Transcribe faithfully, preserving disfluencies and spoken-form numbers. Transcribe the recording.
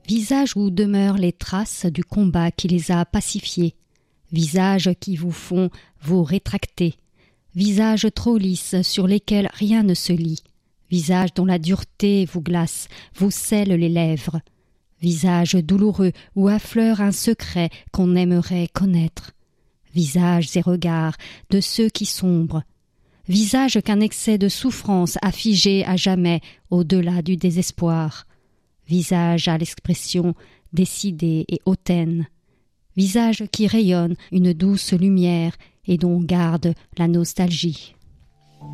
Visage où demeurent les traces du combat qui les a pacifiés, visages qui vous font vous rétracter, visages trop lisses sur lesquels rien ne se lit, visages dont la dureté vous glace, vous scelle les lèvres, visages douloureux où affleure un secret qu'on aimerait connaître, visages et regards de ceux qui sombrent, visages qu'un excès de souffrance a figés à jamais au-delà du désespoir, visages à l'expression décidée et hautaine, visages qui rayonnent une douce lumière et dont on garde la nostalgie.